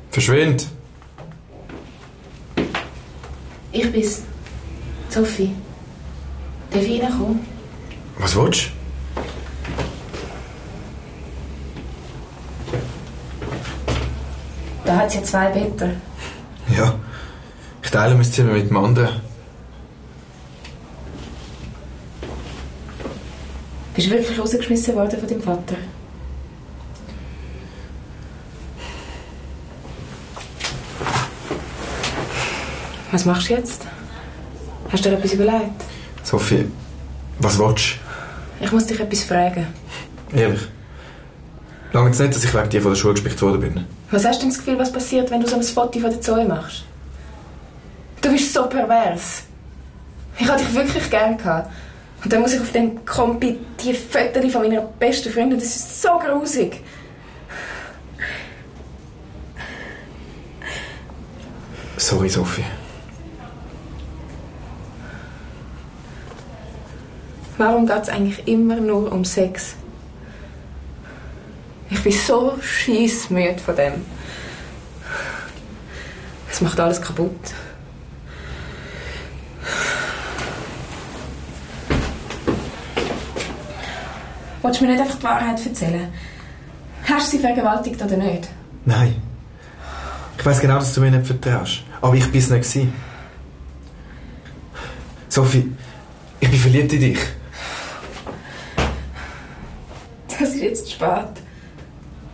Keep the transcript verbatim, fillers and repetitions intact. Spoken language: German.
Verschwind! Ich bin's. Sophie. Darf ich reinkommen? Was willst du? Da hat es ja zwei Betten. Ja. Ich teile mein Zimmer mit dem anderen. Bist du wirklich rausgeschmissen worden von deinem Vater? Was machst du jetzt? Hast du dir etwas überlegt? Sophie, was willst du? Ich muss dich etwas fragen. Ehrlich? Lange es nicht, dass ich wegen dir von der Schule gespickt worden bin. Was hast du denn das Gefühl, was passiert, wenn du so ein Foto von der Zoe machst? Du bist so pervers. Ich hatte dich wirklich gern gehabt. Und dann muss ich auf den Kompi die Fotos von meiner besten Freundin. Das ist so grusig. Sorry, Sophie. Warum geht es eigentlich immer nur um Sex? Ich bin so scheissmüde von dem. Es macht alles kaputt. Willst du mir nicht einfach die Wahrheit erzählen? Hast du sie vergewaltigt oder nicht? Nein. Ich weiss genau, dass du mir nicht vertraust. Aber ich bin es nicht gewesen. Sophie, ich bin verliebt in dich. Das ist jetzt zu spät.